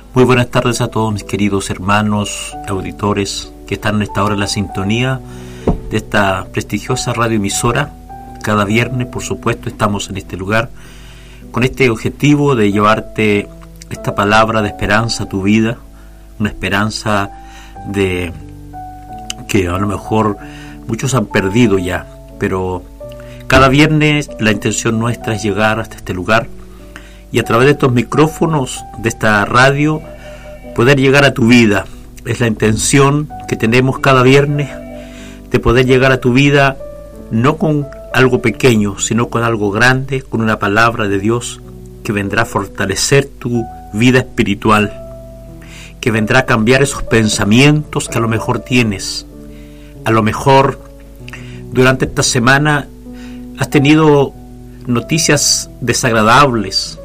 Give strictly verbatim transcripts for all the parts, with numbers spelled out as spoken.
Muy buenas tardes a todos mis queridos hermanos, auditores que están en esta hora en la sintonía de esta prestigiosa radioemisora. Cada viernes, por supuesto, estamos en este lugar con este objetivo de llevarte esta palabra de esperanza a tu vida, una esperanza de que a lo mejor muchos han perdido ya, pero cada viernes la intención nuestra es llegar hasta este lugar y a través de estos micrófonos de esta radio poder llegar a tu vida. Es la intención que tenemos cada viernes de poder llegar a tu vida no con algo pequeño, sino con algo grande, con una palabra de Dios que vendrá a fortalecer tu vida espiritual, que vendrá a cambiar esos pensamientos que a lo mejor tienes. A lo mejor durante esta semana has tenido noticias desagradables.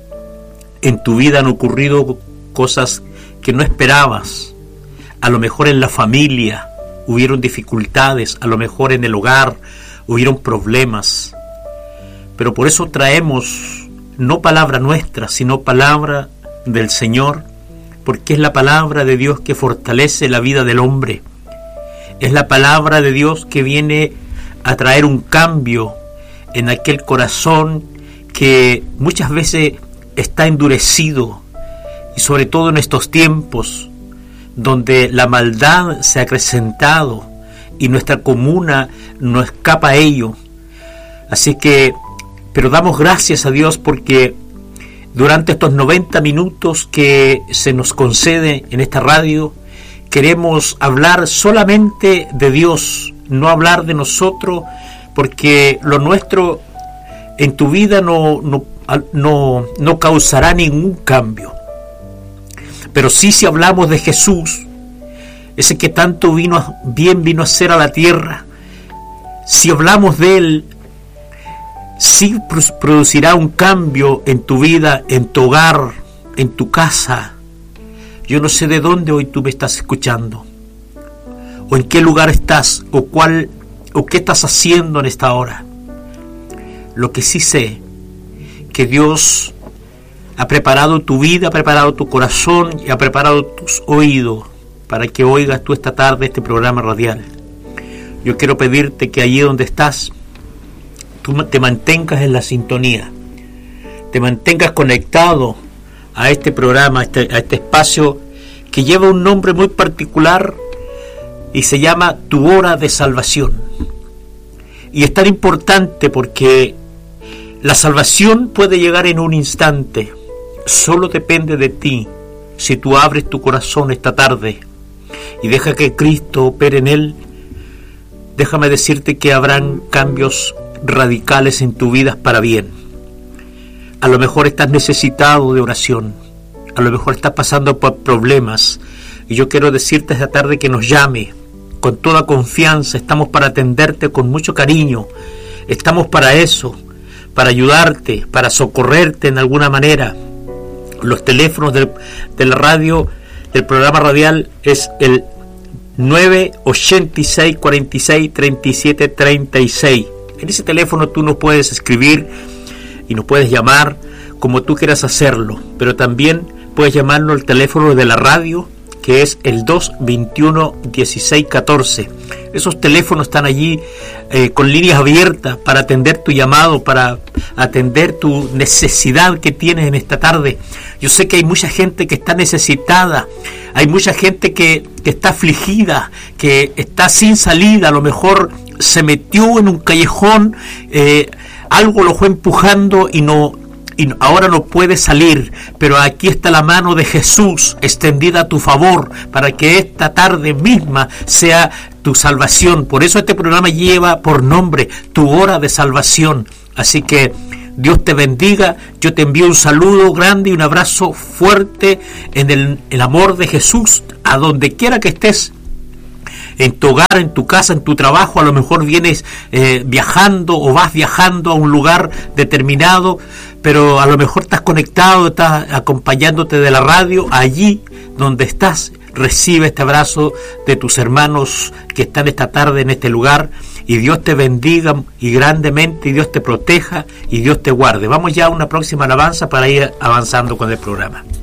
En tu vida han ocurrido cosas que no esperabas. A lo mejor en la familia hubieron dificultades, a lo mejor en el hogar hubieron problemas. Pero por eso traemos no palabra nuestra, sino palabra del Señor, porque es la palabra de Dios que fortalece la vida del hombre. Es la palabra de Dios que viene a traer un cambio en aquel corazón que muchas veces está endurecido, y sobre todo en estos tiempos donde la maldad se ha acrecentado y nuestra comuna no escapa a ello. Así que, pero damos gracias a Dios porque durante estos noventa minutos que se nos concede en esta radio, queremos hablar solamente de Dios, no hablar de nosotros, porque lo nuestro en tu vida no, no, no, no causará ningún cambio. Pero sí, si hablamos de Jesús, ese que tanto vino, bien vino a hacer a la tierra, si hablamos de Él, sí producirá un cambio en tu vida, en tu hogar, en tu casa. Yo no sé de dónde hoy tú me estás escuchando, o en qué lugar estás, o cuál, o qué estás haciendo en esta hora. Lo que sí sé, que Dios ha preparado tu vida, ha preparado tu corazón y ha preparado tus oídos para que oigas tú esta tarde este programa radial. Yo quiero pedirte que allí donde estás, tú te mantengas en la sintonía, te mantengas conectado a este programa, a este, a este espacio que lleva un nombre muy particular y se llama Tu Hora de Salvación. Y es tan importante porque la salvación puede llegar en un instante. Solo depende de ti si tú abres tu corazón esta tarde y deja que Cristo opere en él. Déjame decirte que habrán cambios radicales en tu vida para bien. A lo mejor estás necesitado de oración, a lo mejor estás pasando por problemas, y yo quiero decirte esta tarde que nos llame con toda confianza. Estamos para atenderte con mucho cariño, estamos para eso, para ayudarte, para socorrerte en alguna manera. Los teléfonos del, de la radio, del programa radial, es el nueve ochenta y seis, cuarenta y seis, treinta y siete, treinta y seis. En ese teléfono tú nos puedes escribir y nos puedes llamar como tú quieras hacerlo, pero también puedes llamarnos al teléfono de la radio, que es el dos veintiuno, dieciséis, catorce. Esos teléfonos están allí eh, con líneas abiertas para atender tu llamado, para atender tu necesidad que tienes en esta tarde. Yo sé que hay mucha gente que está necesitada, hay mucha gente que, que está afligida, que está sin salida, a lo mejor se metió en un callejón, eh, algo lo fue empujando y no... y ahora no puede salir, pero aquí está la mano de Jesús extendida a tu favor para que esta tarde misma sea tu salvación. Por eso este programa lleva por nombre Tu Hora de Salvación. Así que Dios te bendiga. Yo te envío un saludo grande y un abrazo fuerte en el, el amor de Jesús a donde quiera que estés. En tu hogar, en tu casa, en tu trabajo, a lo mejor vienes eh, viajando o vas viajando a un lugar determinado, pero a lo mejor estás conectado, estás acompañándote de la radio. Allí donde estás, recibe este abrazo de tus hermanos que están esta tarde en este lugar, y Dios te bendiga y grandemente, y Dios te proteja y Dios te guarde. Vamos ya a una próxima alabanza para ir avanzando con el programa.